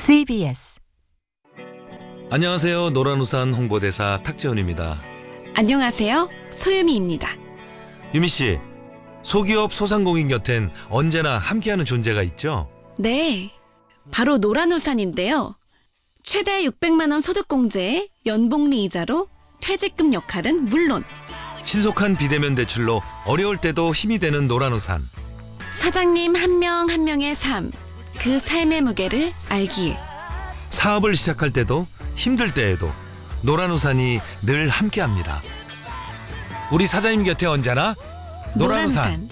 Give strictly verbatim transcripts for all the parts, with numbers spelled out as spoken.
씨비에스. 안녕하세요. 노란우산 홍보대사 탁재훈입니다. 안녕하세요. 소유미입니다. 유미씨, 소기업 소상공인 곁엔 언제나 함께하는 존재가 있죠? 네, 바로 노란우산인데요. 최대 육백만 원 소득공제에 연복리 이자로 퇴직금 역할은 물론 신속한 비대면 대출로 어려울 때도 힘이 되는 노란우산. 사장님 한 명 한 명의 삶, 그 삶의 무게를 알기에 사업을 시작할 때도 힘들 때에도 노란우산이 늘 함께합니다. 우리 사장님 곁에 언제나 노란우산.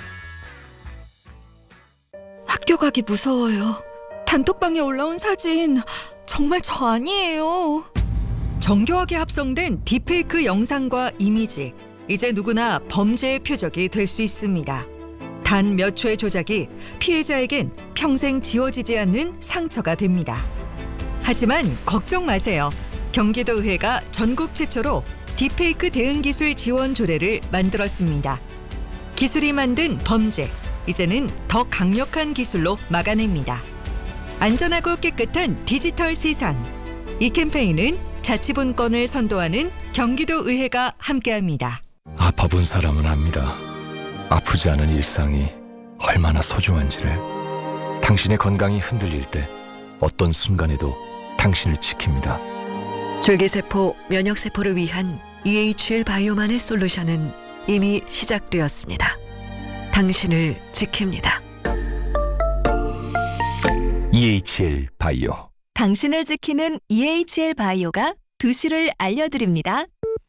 학교 가기 무서워요. 단톡방에 올라온 사진 정말 저 아니에요. 정교하게 합성된 딥페이크 영상과 이미지, 이제 누구나 범죄의 표적이 될 수 있습니다. 단 몇 초의 조작이 피해자에겐 평생 지워지지 않는 상처가 됩니다. 하지만 걱정 마세요. 경기도의회가 전국 최초로 딥페이크 대응 기술 지원 조례를 만들었습니다. 기술이 만든 범죄, 이제는 더 강력한 기술로 막아냅니다. 안전하고 깨끗한 디지털 세상. 이 캠페인은 자치분권을 선도하는 경기도의회가 함께합니다. 아파본 사람은 압니다. 아프지 않은 일상이 얼마나 소중한지를. 당신의 건강이 흔들릴 때 어떤 순간에도 당신을 지킵니다. 줄기세포, 면역세포를 위한 이에이치엘 바이오만의 솔루션은 이미 시작되었습니다. 당신을 지킵니다. 이에이치엘 바이오. 당신을 지키는 이에이치엘 바이오가 두시를 알려드립니다.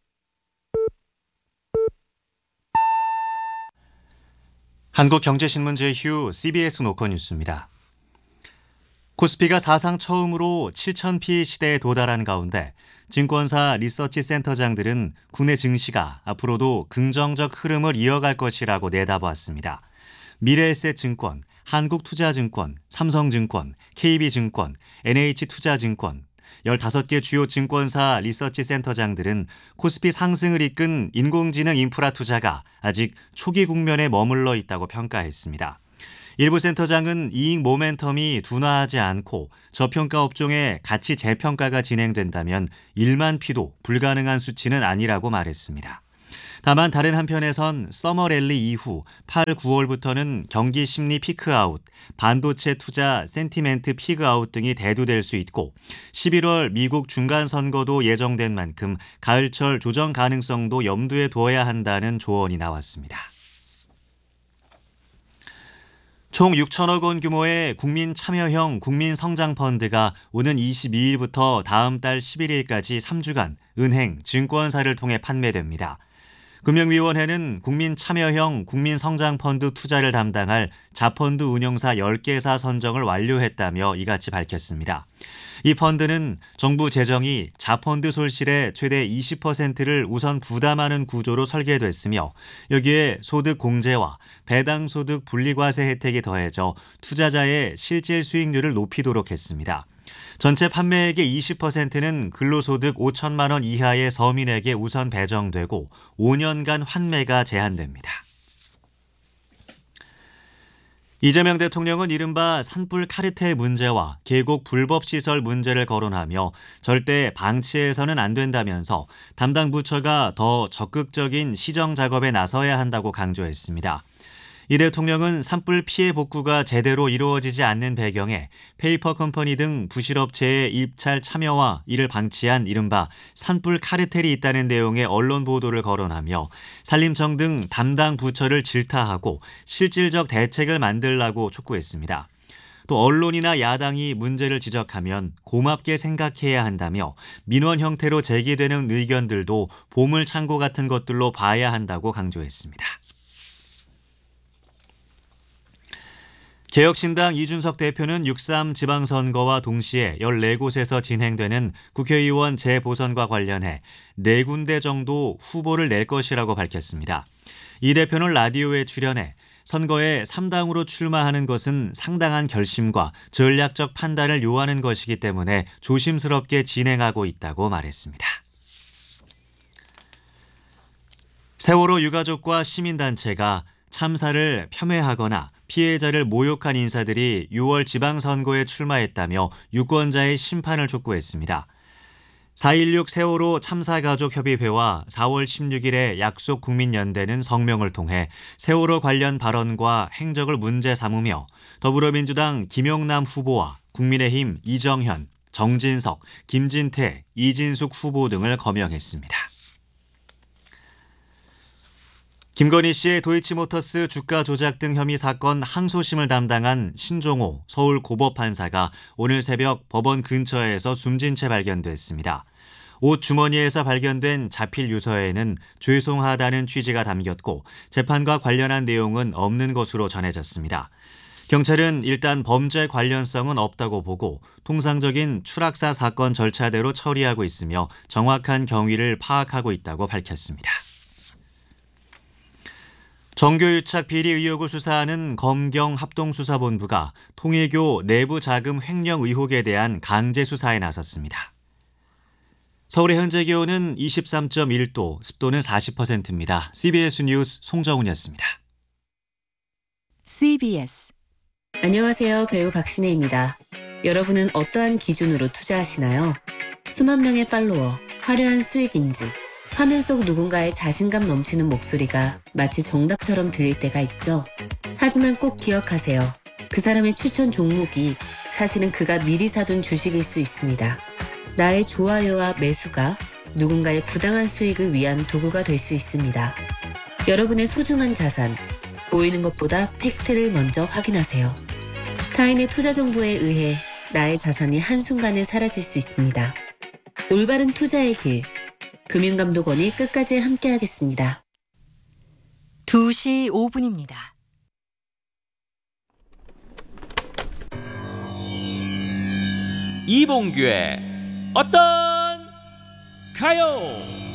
한국경제신문 제휴 씨비에스 노컷 뉴스입니다. 코스피가 사상 처음으로 칠천 피 시대에 도달한 가운데 증권사 리서치 센터장들은 국내 증시가 앞으로도 긍정적 흐름을 이어갈 것이라고 내다보았습니다. 미래에셋증권, 한국투자증권, 삼성증권, 케이비증권, 엔에이치투자증권, 열다섯 개 주요 증권사 리서치 센터장들은 코스피 상승을 이끈 인공지능 인프라 투자가 아직 초기 국면에 머물러 있다고 평가했습니다. 일부 센터장은 이익 모멘텀이 둔화하지 않고 저평가 업종의 가치 재평가가 진행된다면 일만 피도 불가능한 수치는 아니라고 말했습니다. 다만 다른 한편에선 서머 랠리 이후 팔, 구월부터는 경기 심리 피크아웃, 반도체 투자 센티멘트 피크아웃 등이 대두될 수 있고 십일월 미국 중간선거도 예정된 만큼 가을철 조정 가능성도 염두에 둬야 한다는 조언이 나왔습니다. 총 육천억 원 규모의 국민참여형 국민성장펀드가 오는 이십이일부터 다음 달 십일일까지 삼 주간 은행, 증권사를 통해 판매됩니다. 금융위원회는 국민참여형 국민성장펀드 투자를 담당할 자펀드 운용사 열 개사 선정을 완료했다며 이같이 밝혔습니다. 이 펀드는 정부 재정이 자펀드 솔실의 최대 이십 퍼센트를 우선 부담하는 구조로 설계됐으며 여기에 소득 공제와 배당 소득 분리과세 혜택이 더해져 투자자의 실질 수익률을 높이도록 했습니다. 전체 판매액의 이십 퍼센트는 근로소득 오천만 원 이하의 서민에게 우선 배정되고 오 년간 환매가 제한됩니다. 이재명 대통령은 이른바 산불 카르텔 문제와 계곡 불법 시설 문제를 거론하며 절대 방치해서는 안 된다면서 담당 부처가 더 적극적인 시정 작업에 나서야 한다고 강조했습니다. 이 대통령은 산불 피해 복구가 제대로 이루어지지 않는 배경에 페이퍼 컴퍼니 등 부실업체의 입찰 참여와 이를 방치한 이른바 산불 카르텔이 있다는 내용의 언론 보도를 거론하며 산림청 등 담당 부처를 질타하고 실질적 대책을 만들라고 촉구했습니다. 또 언론이나 야당이 문제를 지적하면 고맙게 생각해야 한다며 민원 형태로 제기되는 의견들도 보물창고 같은 것들로 봐야 한다고 강조했습니다. 개혁신당 이준석 대표는 육삼 지방선거와 동시에 열네 곳에서 진행되는 국회의원 재보선과 관련해 네 군데 정도 후보를 낼 것이라고 밝혔습니다. 이 대표는 라디오에 출연해 선거에 삼 당으로 출마하는 것은 상당한 결심과 전략적 판단을 요하는 것이기 때문에 조심스럽게 진행하고 있다고 말했습니다. 세월호 유가족과 시민단체가 참사를 폄훼하거나 피해자를 모욕한 인사들이 유월 지방선거에 출마했다며 유권자의 심판을 촉구했습니다. 사일육 세월호 참사가족협의회와 사월 십육일에 약속국민연대는 성명을 통해 세월호 관련 발언과 행적을 문제 삼으며 더불어민주당 김영남 후보와 국민의힘 이정현, 정진석, 김진태, 이진숙 후보 등을 거명했습니다. 김건희 씨의 도이치모터스 주가 조작 등 혐의 사건 항소심을 담당한 신종호 서울고법판사가 오늘 새벽 법원 근처에서 숨진 채 발견됐습니다. 옷 주머니에서 발견된 자필 유서에는 죄송하다는 취지가 담겼고 재판과 관련한 내용은 없는 것으로 전해졌습니다. 경찰은 일단 범죄 관련성은 없다고 보고 통상적인 추락사 사건 절차대로 처리하고 있으며 정확한 경위를 파악하고 있다고 밝혔습니다. 정교유착 비리 의혹을 수사하는 검경 합동수사본부가 통일교 내부 자금 횡령 의혹에 대한 강제 수사에 나섰습니다. 서울의 현재 기온은 이십삼 점 일 도, 습도는 사십 퍼센트입니다. 씨비에스 뉴스 송정훈이었습니다. 씨비에스 안녕하세요. 배우 박신혜입니다. 여러분은 어떠한 기준으로 투자하시나요? 수만 명의 팔로워, 화려한 수익 인증, 화면 속 누군가의 자신감 넘치는 목소리가 마치 정답처럼 들릴 때가 있죠. 하지만 꼭 기억하세요. 그 사람의 추천 종목이 사실은 그가 미리 사둔 주식일 수 있습니다. 나의 좋아요와 매수가 누군가의 부당한 수익을 위한 도구가 될 수 있습니다. 여러분의 소중한 자산, 보이는 것보다 팩트를 먼저 확인하세요. 타인의 투자 정보에 의해 나의 자산이 한순간에 사라질 수 있습니다. 올바른 투자의 길, 금융감독원이 끝까지 함께하겠습니다. 두 시 오 분입니다. 이봉규의 어떤 가요?